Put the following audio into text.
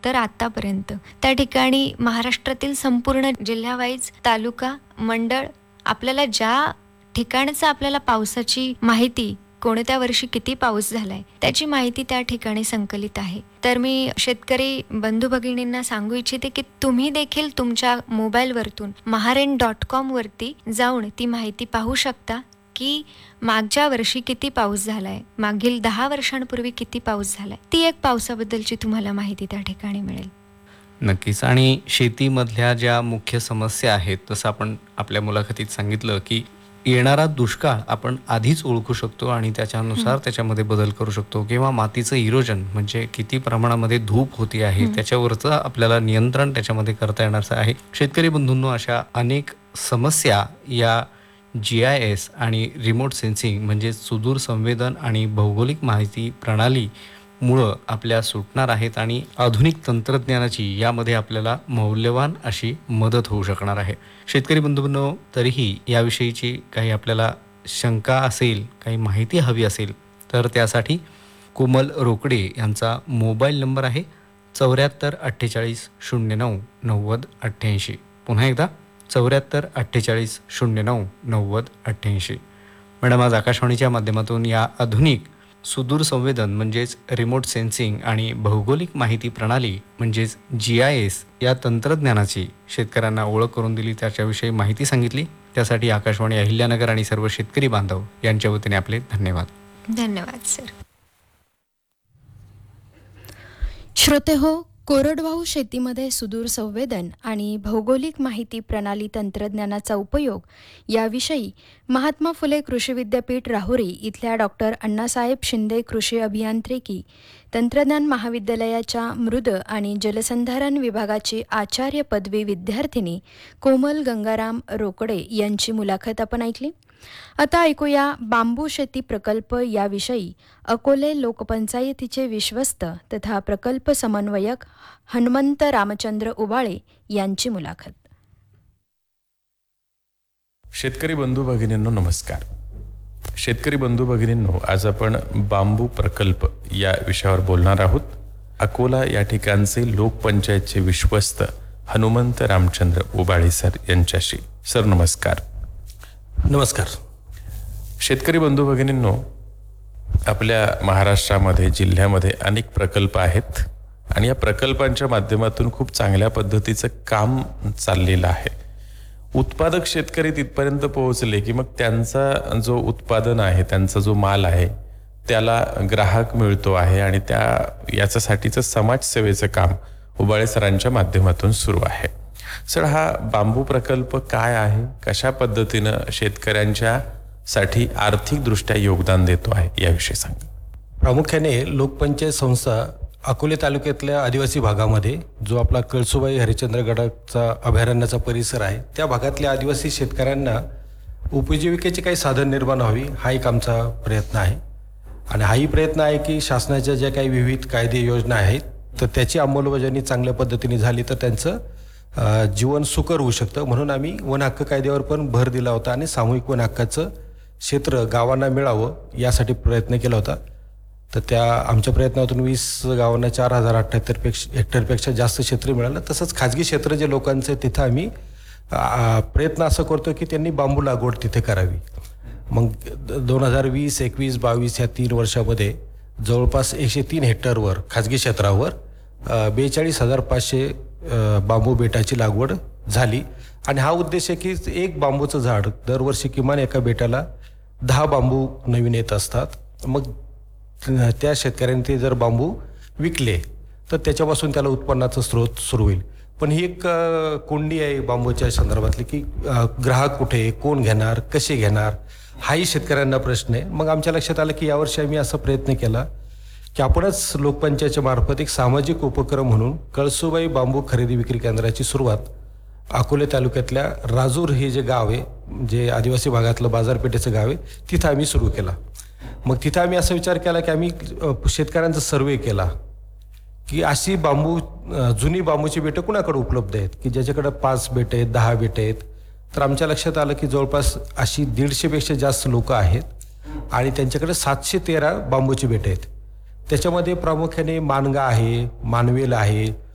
तर आतापर्यंत त्या ठिकाणी महाराष्ट्रातील संपूर्ण जिल्ह्यावाईज तालुका मंडळ आपल्याला ज्या ठिकाणचं आपल्याला पावसाची माहिती, कोणत्या वर्षी किती पाऊस झालाय त्याची माहिती त्या ठिकाणी संकलित आहे. तर मी शेतकरी बंधू भगिनींना सांगू इच्छिते की तुम्ही देखील तुमच्या मोबाईलवरतून महारेन.com वरती जाऊन ती माहिती पाहू शकता की मागच्या वर्षी किती पाऊस झालाय, मागील 10 वर्षांपूर्वी किती पाऊस झालाय. ती एक पावसाबद्दलची तुम्हाला माहिती त्या ठिकाणी मिळेल. नक्कीच. आणि शेतीमधल्या ज्या मुख्य समस्या आहेत, जसं आपण आपल्या मुलाखतीत सांगितलं की येणारा दुष्काळ आपण आधीच ओळखू शकतो आणि त्याच्यानुसार त्याच्यामध्ये बदल करू शकतो, किंवा मातीचं इरोजन म्हणजे किती प्रमाणामध्ये धूप होती आहे त्याच्यावरचं आपल्याला नियंत्रण त्याच्यामध्ये करता येणार आहे. शेतकरी बंधूंनो, अशा अनेक समस्या या GIS आणि रिमोट सेन्सिंग म्हणजे सुदूर संवेदन आणि भौगोलिक माहिती प्रणालीमुळं आपल्या सुटणार आहेत आणि आधुनिक तंत्रज्ञानाची यामध्ये आपल्याला मौल्यवान अशी मदत होऊ शकणार आहे. शेतकरी बंधूंनो, तरीही याविषयीची काही आपल्याला शंका असेल, काही माहिती हवी असेल तर त्यासाठी कोमल रोकडे यांचा मोबाईल नंबर आहे 74 48 09 90 88. पुन्हा एकदा 74 48 09 90 88. मॅडम, आज आकाशवाणीच्या माध्यमातून या आधुनिक सुदूर संवेदन म्हणजेच रिमोट सेन्सिंग आणि भौगोलिक माहिती प्रणाली म्हणजेच GIS या तंत्रज्ञानाची शेतकऱ्यांना ओळख करून दिली, त्याच्याविषयी माहिती सांगितली. त्यासाठी आकाशवाणी अहिल्यानगर आणि सर्व शेतकरी बांधव यांच्या वतीने आपले धन्यवाद. धन्यवाद सर. श्रोते हो, कोरडवाहू शेतीमध्ये सुदूर संवेदन आणि भौगोलिक माहिती प्रणाली तंत्रज्ञानाचा उपयोग याविषयी महात्मा फुले कृषी विद्यापीठ राहुरी इथल्या डॉक्टर अण्णासाहेब शिंदे कृषी अभियांत्रिकी तंत्रज्ञान महाविद्यालयाच्या मृद आणि जलसंधारण विभागाची आचार्य पदवी विद्यार्थिनी कोमल गंगाराम रोकडे यांची मुलाखत आपण ऐकली. आता ऐकूया बांबू शेती प्रकल्प याविषयी अकोले लोकपंचायतीचे विश्वस्त तथा प्रकल्प समन्वयक हनुमंत रामचंद्र उबाळे यांची मुलाखत. शेतकरी बंधू भगिनींनो नमस्कार. शेतकरी बंधू भगिनींनो, आज आपण बांबू प्रकल्प या विषयावर बोलणार आहोत. अकोला या ठिकाणचे लोकपंचायतचे विश्वस्त हनुमंत रामचंद्र उबाळे सर यांच्याशी. सर नमस्कार. नमस्कार. शेतकरी बंधू भगिनींनो, आपल्या महाराष्ट्रामध्ये जिल्ह्यामध्ये अनेक प्रकल्प आहेत आणि या प्रकल्पांच्या माध्यमातून खूप चांगल्या पद्धतीचं काम चाललेलं आहे. उत्पादक शेतकरी तिथपर्यंत पोहोचले की मग त्यांचा जो उत्पादन आहे, त्यांचा जो माल आहे त्याला ग्राहक मिळतो आहे आणि याच्यासाठीचं समाजसेवेचं काम उबाळे सरांच्या माध्यमातून सुरू आहे. सर, हा बांबू प्रकल्प काय आहे, कशा पद्धतीनं शेतकऱ्यांच्या साठी आर्थिकदृष्ट्या योगदान देतो आहे याविषयी सांगा. प्रामुख्याने लोकपंचायत संस्था अकोले तालुक्यातल्या आदिवासी भागामध्ये जो आपला कळसुबाई हरिश्चंद्रगडाचा अभयारण्याचा परिसर आहे, त्या भागातल्या आदिवासी शेतकऱ्यांना उपजीविकेचे काही साधन निर्माण व्हावी हा एक आमचा प्रयत्न आहे. आणि हाही प्रयत्न आहे की शासनाच्या ज्या काही विविध कायदे योजना आहेत तर त्याची अंमलबजावणी चांगल्या पद्धतीने झाली तर त्यांचं जीवन सुकर होऊ शकतं. म्हणून आम्ही वन हक्क कायद्यावर पण भर दिला होता आणि सामूहिक वन हक्काचं क्षेत्र गावांना मिळावं यासाठी प्रयत्न केला होता. तर त्या आमच्या प्रयत्नातून 20 गावांना 4078 हेक्टरपेक्षा जास्त क्षेत्र मिळालं. तसंच खाजगी क्षेत्र जे लोकांचं आहे तिथं आम्ही प्रयत्न असं करतो की त्यांनी बांबू लागवड तिथे करावी. मग 2020, 21, 22 या 3 वर्षामध्ये जवळपास 103 हेक्टरवर खाजगी क्षेत्रावर 42,500 बांबू बेटाची लागवड झाली. आणि हा उद्देश आहे की एक बांबूचं झाड दरवर्षी किमान एका बेटाला 10 बांबू नवीन येत असतात. मग त्या शेतकऱ्यांनी ते जर बांबू विकले तर त्याच्यापासून त्याला उत्पन्नाचा स्रोत सुरू होईल. पण ही एक कोंडी आहे बांबूच्या संदर्भातली की ग्राहक कुठे, कोण घेणार, कसे घेणार, हाही शेतकऱ्यांना प्रश्न आहे. मग आमच्या लक्षात आलं की यावर्षी आम्ही असा प्रयत्न केला की आपणच लोकपंचायतच्या मार्फत एक सामाजिक उपक्रम म्हणून कळसुबाई बांबू खरेदी विक्री केंद्राची सुरुवात अकोले तालुक्यातल्या राजूर हे जे गाव आहे, जे आदिवासी भागातलं बाजारपेठेचं गाव आहे, तिथं आम्ही सुरू केला. मग तिथं आम्ही असा विचार केला की आम्ही शेतकऱ्यांचा सर्वे केला की अशी जुनी बांबूची बेटं कुणाकडे उपलब्ध आहेत की ज्याच्याकडे 5 बेटं आहेत, 10 बेटं आहेत. तर आमच्या लक्षात आलं की जवळपास अशी 150पेक्षा जास्त लोक आहेत आणि त्यांच्याकडे 713 बांबूची बेटं आहेत. त्याच्यामध्ये प्रामुख्याने मानगा आहे, मानवेल आहे,